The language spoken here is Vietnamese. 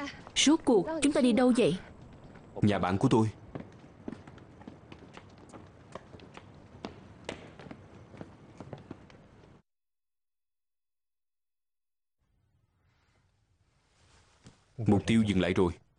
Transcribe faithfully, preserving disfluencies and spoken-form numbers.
Rốt cuộc chúng ta đi đâu vậy? Nhà bạn của tôi. Mục tiêu dừng lại rồi.